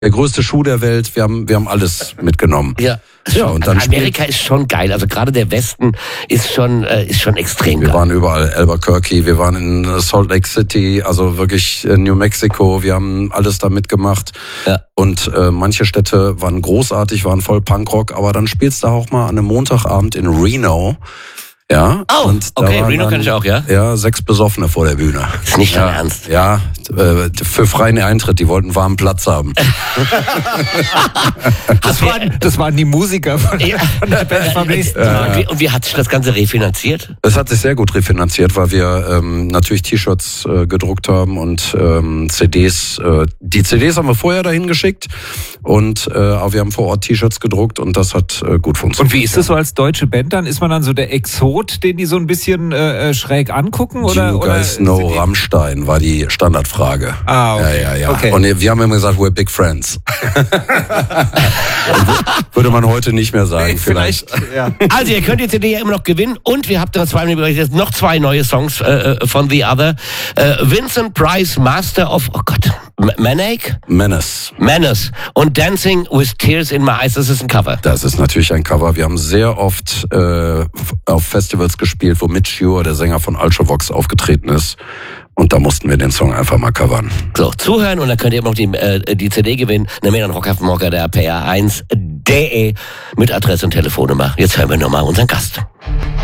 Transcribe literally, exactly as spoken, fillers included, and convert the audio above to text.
der größte Schuh der Welt. Wir haben, wir haben alles mitgenommen. Ja. Ja, und dann Amerika ist schon geil. Also gerade der Westen ist schon, äh, ist schon extrem wir geil. Wir waren überall, Albuquerque, wir waren in Salt Lake City, also wirklich New Mexico. Wir haben alles da mitgemacht. Ja. Und äh, manche Städte waren großartig, waren voll Punkrock. Aber dann spielst du auch mal an einem Montagabend in Reno. Ja, oh, und da okay, waren Reno dann, kann ich auch, ja? Ja, sechs Besoffene vor der Bühne. Ist nicht ja, dein Ernst. Ja, äh, für freien Eintritt, die wollten warmen Platz haben. das, waren, das waren die Musiker von, ja. von der Band vom nächsten ja. Tag. Und wie, und wie hat sich das Ganze refinanziert? Es hat sich sehr gut refinanziert, weil wir ähm, natürlich T-Shirts äh, gedruckt haben und ähm, C Ds. Äh, die C Ds haben wir vorher dahin geschickt, und äh, aber wir haben vor Ort T-Shirts gedruckt, und das hat äh, gut funktioniert. Und wie ist das so als deutsche Band dann? Ist man dann so der Exot, den die so ein bisschen äh, schräg angucken? Oder, Do you guys oder know Rammstein, war die Standardfrage. Ah, okay. Ja, ja, ja. Okay. Und wir haben immer gesagt, we're big friends. Würde man heute nicht mehr sagen. Nee, vielleicht. vielleicht ja. Also ihr könnt die C D ja immer noch gewinnen, und wir habt zwei Minuten noch zwei neue Songs äh, von The Other. Äh, Vincent Price, Master of, oh Gott, Maniac? Menace. Menace und Dancing with Tears in My Eyes. Das ist ein Cover. Das ist natürlich ein Cover. Wir haben sehr oft äh, auf Festivals gespielt, wo Mitch Ure, der Sänger von Ultravox, aufgetreten ist. Und da mussten wir den Song einfach mal covern. So, zuhören, und dann könnt ihr immer noch die, äh, die C D gewinnen. Eine Mail an Rockhaffenmocker, der P R eins punkt de mit Adresse und Telefonnummer. Jetzt hören wir nochmal unseren Gast.